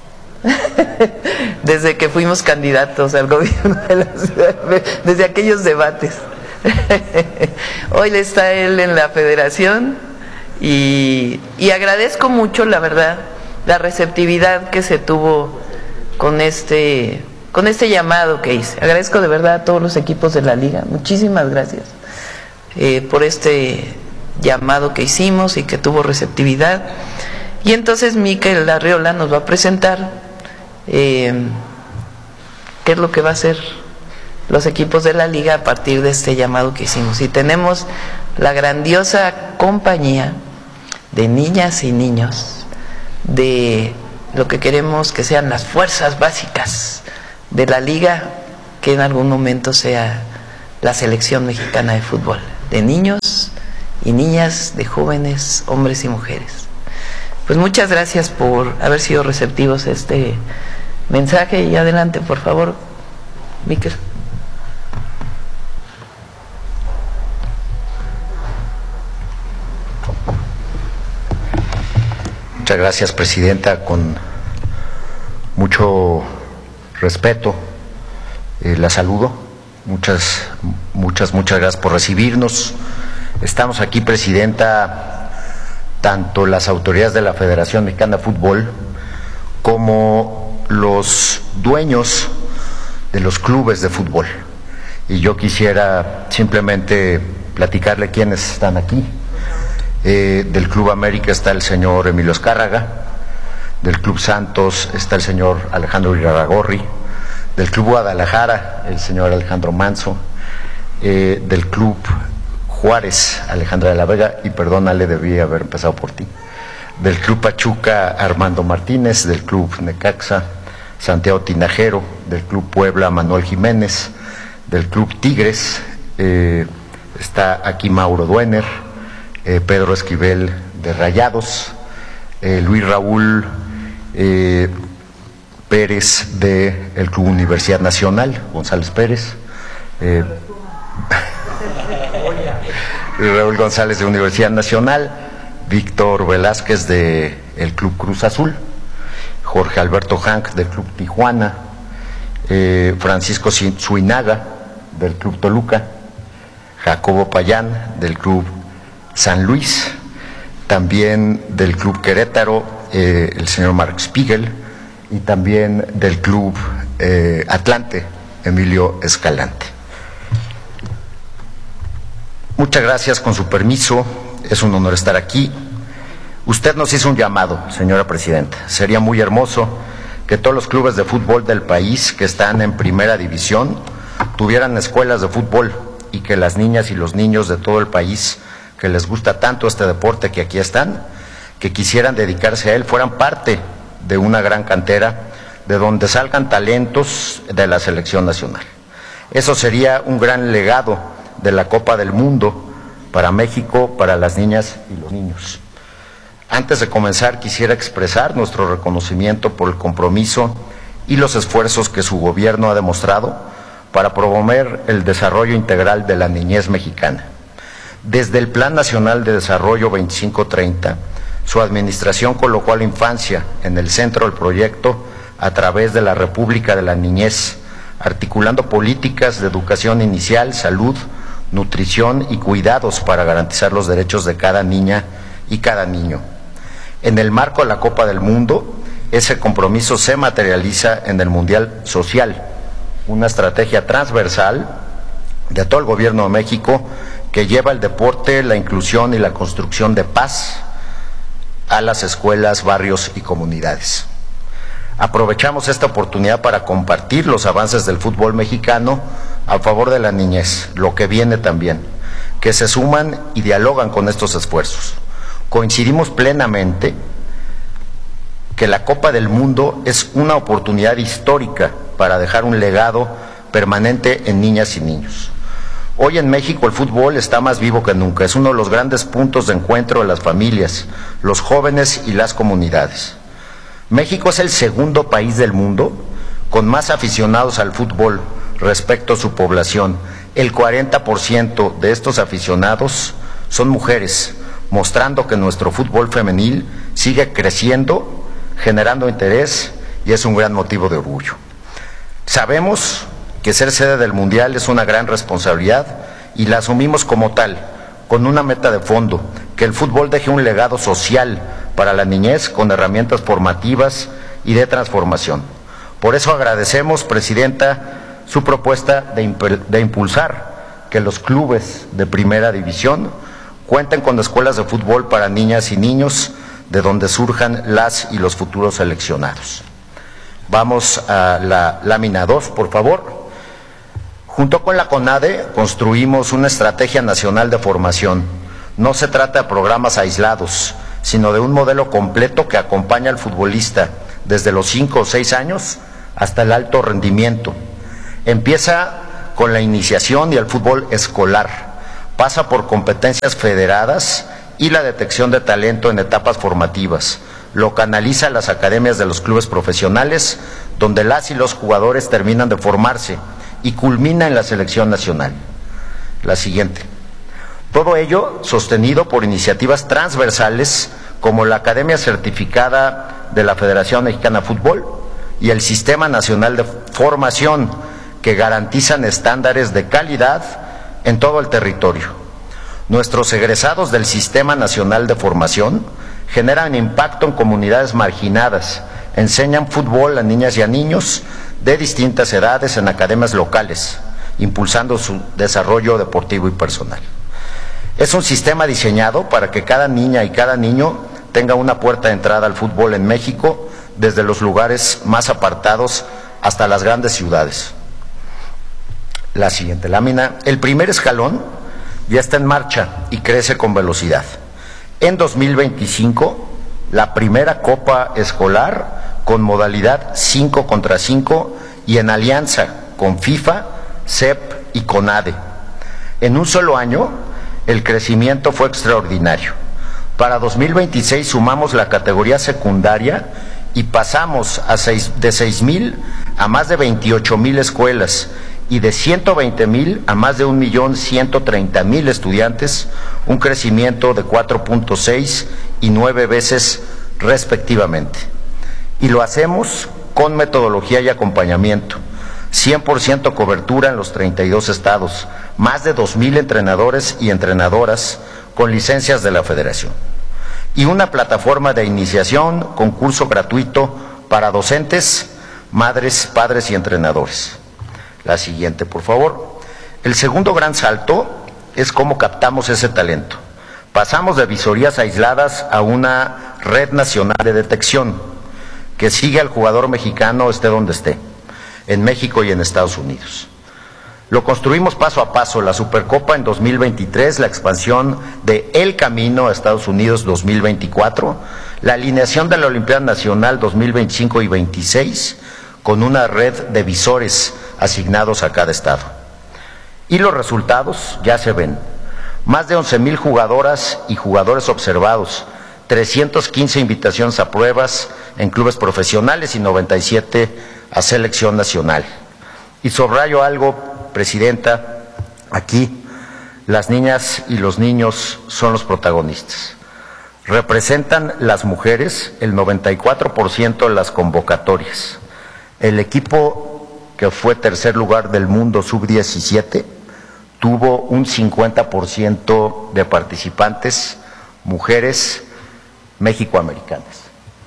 Desde que fuimos candidatos al gobierno de la ciudad, desde aquellos debates. Hoy está él en la federación y, y agradezco mucho, la verdad, la receptividad que se tuvo con este, con este llamado que hice. Agradezco de verdad a todos los equipos de la liga, muchísimas gracias eh, por este llamado que hicimos y que tuvo receptividad. Y entonces Mikel Arriola nos va a presentar eh, qué es lo que va a hacer los equipos de la liga a partir de este llamado que hicimos. Y tenemos la grandiosa compañía de niñas y niños de lo que queremos que sean las fuerzas básicas de la liga, que en algún momento sea la selección mexicana de fútbol, de niños y niñas, de jóvenes, hombres y mujeres. Pues muchas gracias por haber sido receptivos a este mensaje, y adelante, por favor, Mikel. Muchas gracias, presidenta. Con mucho respeto eh, la saludo. Muchas, muchas, muchas gracias por recibirnos. Estamos aquí, presidenta, tanto las autoridades de la Federación Mexicana de Fútbol como los dueños de los clubes de fútbol. Y yo quisiera simplemente platicarle quiénes están aquí. Eh, del Club América está el señor Emilio Azcárraga, del Club Santos está el señor Alejandro Irarrágorri, del Club Guadalajara el señor Alejandro Manso, eh, del Club Juárez Alejandra de la Vega, y perdónale, debí haber empezado por ti, del Club Pachuca Armando Martínez, del Club Necaxa Santiago Tinajero, del Club Puebla Manuel Jiménez, del Club Tigres eh, está aquí Mauro Duener, Eh, Pedro Esquivel de Rayados, eh, Luis Raúl eh, Pérez de el Club Universidad Nacional, González Pérez, eh, Luis Raúl González de Universidad Nacional, Víctor Velázquez de el Club Cruz Azul, Jorge Alberto Hank del Club Tijuana, eh, Francisco Suinaga del Club Toluca, Jacobo Payán del Club San Luis, también del Club Querétaro, eh, el señor Mark Spiegel, y también del Club eh, Atlante, Emilio Escalante. Muchas gracias, con su permiso, es un honor estar aquí. Usted nos hizo un llamado, señora presidenta. Sería muy hermoso que todos los clubes de fútbol del país que están en primera división tuvieran escuelas de fútbol, y que las niñas y los niños de todo el país que les gusta tanto este deporte, que aquí están, que quisieran dedicarse a él, fueran parte de una gran cantera de donde salgan talentos de la selección nacional. Eso sería un gran legado de la Copa del Mundo para México, para las niñas y los niños. Antes de comenzar, quisiera expresar nuestro reconocimiento por el compromiso y los esfuerzos que su gobierno ha demostrado para promover el desarrollo integral de la niñez mexicana. Desde el Plan Nacional de Desarrollo veinticinco treinta, su administración colocó a la infancia en el centro del proyecto a través de la República de la Niñez, articulando políticas de educación inicial, salud, nutrición y cuidados para garantizar los derechos de cada niña y cada niño. En el marco de la Copa del Mundo, ese compromiso se materializa en el Mundial Social, una estrategia transversal de todo el Gobierno de México que lleva el deporte, la inclusión y la construcción de paz a las escuelas, barrios y comunidades. Aprovechamos esta oportunidad para compartir los avances del fútbol mexicano a favor de la niñez, lo que viene también, que se suman y dialogan con estos esfuerzos. Coincidimos plenamente que la Copa del Mundo es una oportunidad histórica para dejar un legado permanente en niñas y niños. Hoy en México el fútbol está más vivo que nunca, es uno de los grandes puntos de encuentro de las familias, los jóvenes y las comunidades. México es el segundo país del mundo con más aficionados al fútbol respecto a su población. El cuarenta por ciento de estos aficionados son mujeres, mostrando que nuestro fútbol femenil sigue creciendo, generando interés, y es un gran motivo de orgullo. Sabemos que ser sede del Mundial es una gran responsabilidad y la asumimos como tal, con una meta de fondo, que el fútbol deje un legado social para la niñez con herramientas formativas y de transformación. Por eso agradecemos, presidenta, su propuesta de, de impulsar que los clubes de primera división cuenten con escuelas de fútbol para niñas y niños, de donde surjan las y los futuros seleccionados. Vamos a la lámina dos, por favor. Junto con la CONADE construimos una estrategia nacional de formación. No se trata de programas aislados, sino de un modelo completo que acompaña al futbolista desde los cinco o seis años hasta el alto rendimiento. Empieza con la iniciación y el fútbol escolar, pasa por competencias federadas y la detección de talento en etapas formativas. Lo canaliza a las academias de los clubes profesionales, donde las y los jugadores terminan de formarse y culmina en la selección nacional. La siguiente. Todo ello sostenido por iniciativas transversales como la Academia Certificada de la Federación Mexicana de Fútbol y el Sistema Nacional de Formación, que garantizan estándares de calidad en todo el territorio. Nuestros egresados del Sistema Nacional de Formación generan impacto en comunidades marginadas, enseñan fútbol a niñas y a niños de distintas edades en academias locales, impulsando su desarrollo deportivo y personal. Es un sistema diseñado para que cada niña y cada niño tenga una puerta de entrada al fútbol en México, desde los lugares más apartados hasta las grandes ciudades. La siguiente lámina. El primer escalón ya está en marcha y crece con velocidad. En dos mil veinticinco, la primera Copa Escolar con modalidad cinco contra cinco y en alianza con FIFA, C E P y CONADE. En un solo año, el crecimiento fue extraordinario. Para dos mil veintiséis sumamos la categoría secundaria y pasamos a seis, de seis mil a más de veintiocho mil escuelas y de ciento veinte mil a más de un millón ciento treinta mil estudiantes, un crecimiento de cuatro punto seis y nueve veces respectivamente. Y lo hacemos con metodología y acompañamiento. cien por ciento cobertura en los treinta y dos estados, más de dos mil entrenadores y entrenadoras con licencias de la Federación. Y una plataforma de iniciación, concurso gratuito para docentes, madres, padres y entrenadores. La siguiente, por favor. El segundo gran salto es cómo captamos ese talento. Pasamos de visorías aisladas a una red nacional de detección que sigue al jugador mexicano esté donde esté, en México y en Estados Unidos. Lo construimos paso a paso, la Supercopa en dos mil veintitrés, la expansión de El Camino a Estados Unidos dos mil veinticuatro, la alineación de la Olimpiada Nacional dos mil veinticinco y veintiséis, con una red de visores asignados a cada estado. Y los resultados ya se ven. Más de once mil jugadoras y jugadores observados, trescientas quince invitaciones a pruebas en clubes profesionales y noventa y siete a selección nacional. Y subrayo algo, Presidenta, aquí las niñas y los niños son los protagonistas. Representan las mujeres el noventa y cuatro por ciento de las convocatorias. El equipo que fue tercer lugar del mundo sub diecisiete tuvo un cincuenta por ciento de participantes mujeres mexicoamericanas.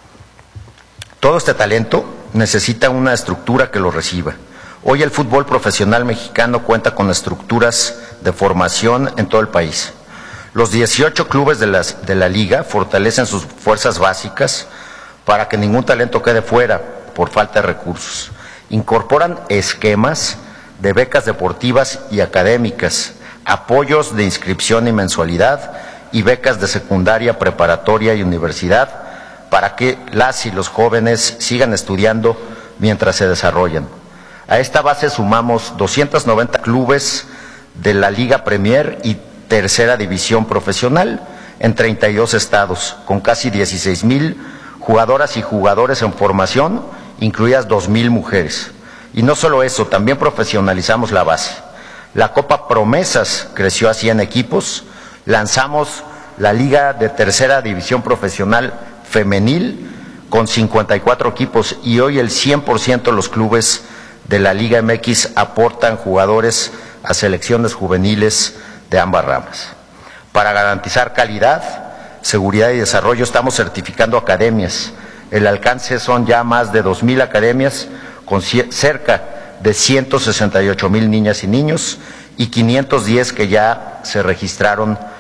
Todo este talento necesita una estructura que lo reciba. Hoy el fútbol profesional mexicano cuenta con estructuras de formación en todo el país. Los dieciocho clubes de, las, de la liga fortalecen sus fuerzas básicas para que ningún talento quede fuera por falta de recursos. Incorporan esquemas de becas deportivas y académicas, apoyos de inscripción y mensualidad y becas de secundaria, preparatoria y universidad para que las y los jóvenes sigan estudiando mientras se desarrollan. A esta base sumamos doscientos noventa clubes de la Liga Premier y Tercera División Profesional en treinta y dos estados, con casi dieciséis mil jugadoras y jugadores en formación, incluidas dos mil mujeres. Y no solo eso, también profesionalizamos la base. La Copa Promesas creció a cien equipos, lanzamos la Liga de Tercera División Profesional Femenil con cincuenta y cuatro equipos y hoy el cien por ciento de los clubes de la Liga M X aportan jugadores a selecciones juveniles de ambas ramas. Para garantizar calidad, seguridad y desarrollo estamos certificando academias. El alcance son ya más de dos mil academias con cerca de ciento sesenta y ocho mil niñas y niños y quinientos diez que ya se registraron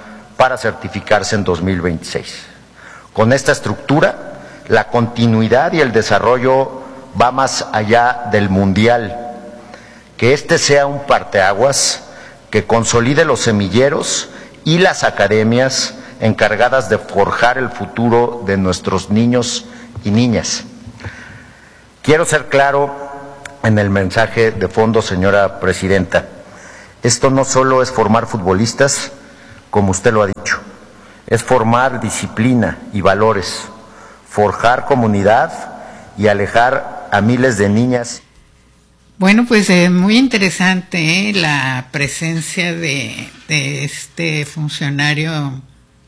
para certificarse en dos mil veintiséis. Con esta estructura, la continuidad y el desarrollo va más allá del mundial. Que este sea un parteaguas que consolide los semilleros y las academias encargadas de forjar el futuro de nuestros niños y niñas. Quiero ser claro en el mensaje de fondo, señora presidenta. Esto no solo es formar futbolistas, como usted lo ha dicho, es formar disciplina y valores, forjar comunidad y alejar a miles de niñas. Bueno, pues es eh, muy interesante ¿eh? la presencia de, de este funcionario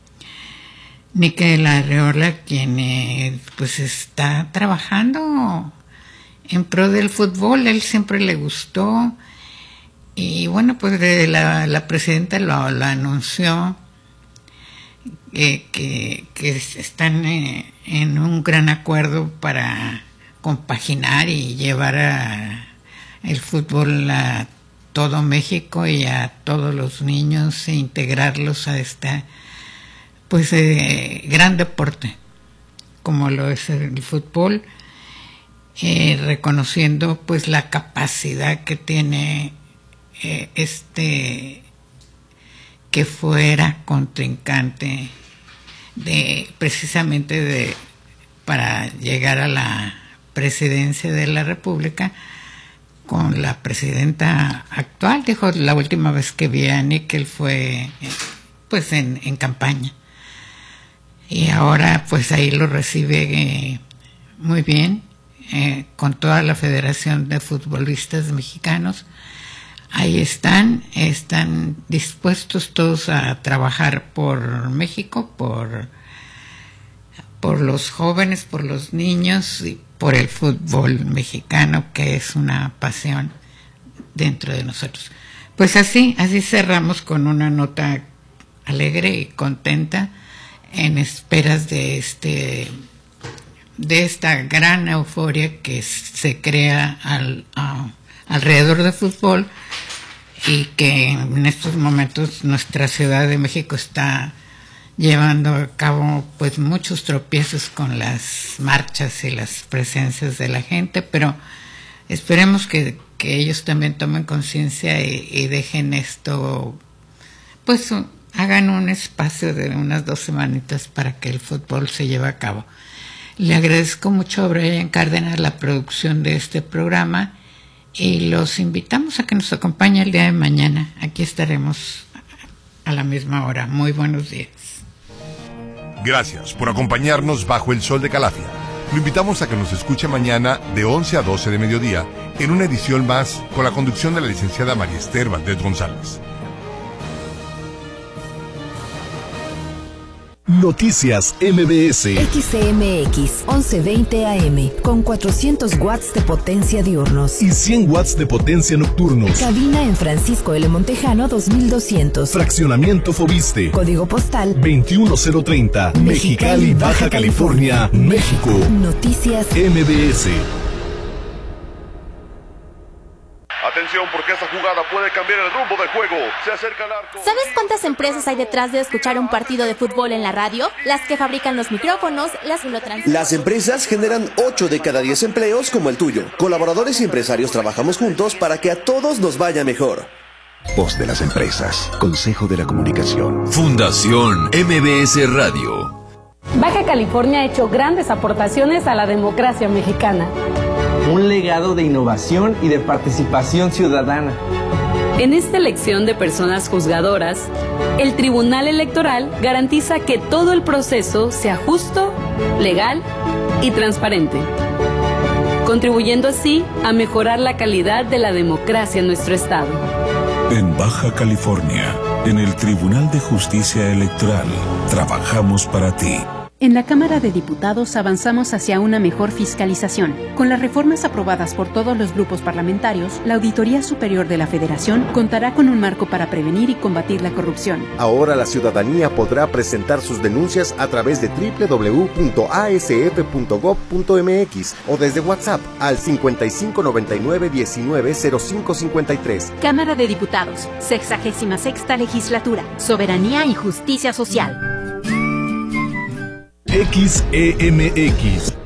Níquel Arreola, quien eh, pues está trabajando en pro del fútbol. Él siempre le gustó y bueno, pues la, la presidenta lo, lo anunció eh, que, que están eh, en un gran acuerdo para compaginar y llevar a el fútbol a todo México y a todos los niños e integrarlos a esta pues eh, gran deporte como lo es el fútbol, eh, reconociendo pues la capacidad que tiene eh, este que fuera contrincante de precisamente de para llegar a la presidencia de la República con la presidenta actual. Dijo, la última vez que vi a Níquel fue pues en, en campaña y ahora pues ahí lo recibe eh, muy bien eh, con toda la Federación de Futbolistas Mexicanos. Ahí están, están dispuestos todos a trabajar por México, por, por los jóvenes, por los niños y por el fútbol mexicano, que es una pasión dentro de nosotros. Pues así, así cerramos con una nota alegre y contenta en esperas de este de esta gran euforia que se crea al, a, alrededor del fútbol y que en estos momentos nuestra Ciudad de México está llevando a cabo pues muchos tropiezos con las marchas y las presencias de la gente, pero esperemos que, que ellos también tomen conciencia y, y dejen esto, pues hagan un espacio de unas dos semanitas para que el fútbol se lleve a cabo. Le agradezco mucho a Brian Cárdenas la producción de este programa y los invitamos a que nos acompañe el día de mañana. Aquí estaremos a la misma hora. Muy buenos días. Gracias por acompañarnos bajo el sol de Calafia. Lo invitamos a que nos escuche mañana de once a doce de mediodía en una edición más con la conducción de la licenciada María Esther Valdés González. Noticias M B S. X M X once veinte A M con cuatrocientos watts de potencia diurnos y cien watts de potencia nocturnos. Cabina en Francisco L. Montejano dos mil doscientos. Fraccionamiento Fobiste. Código postal veintiuno cero treinta. Mexicali, Baja California, México. Noticias M B S. Atención, porque esta jugada puede cambiar el rumbo del juego. Se acerca el arco. ¿Sabes cuántas empresas hay detrás de escuchar un partido de fútbol en la radio? Las que fabrican los micrófonos, las que lo transmiten. Las empresas generan ocho de cada diez empleos como el tuyo. Colaboradores y empresarios trabajamos juntos para que a todos nos vaya mejor. Voz de las empresas. Consejo de la Comunicación. Fundación M B S Radio. Baja California ha hecho grandes aportaciones a la democracia mexicana. Un legado de innovación y de participación ciudadana. En esta elección de personas juzgadoras, el Tribunal Electoral garantiza que todo el proceso sea justo, legal y transparente, contribuyendo así a mejorar la calidad de la democracia en nuestro estado. En Baja California, en el Tribunal de Justicia Electoral, trabajamos para ti. En la Cámara de Diputados avanzamos hacia una mejor fiscalización. Con las reformas aprobadas por todos los grupos parlamentarios, la Auditoría Superior de la Federación contará con un marco para prevenir y combatir la corrupción. Ahora la ciudadanía podrá presentar sus denuncias a través de doble u doble u doble u punto a s f punto gob punto m x o desde WhatsApp al cincuenta y cinco noventa y nueve diecinueve cero cinco cincuenta y tres. Cámara de Diputados, sexagésima sexta Legislatura, Soberanía y Justicia Social. X E M X